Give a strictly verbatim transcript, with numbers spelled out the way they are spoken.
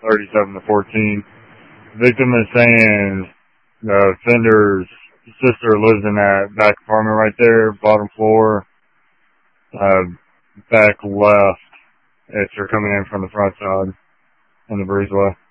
thirty-seven to fourteen. Victim is saying the offender's sister lives in that back apartment right there, bottom floor, uh, back left, if you're coming in from the front side in the breezeway.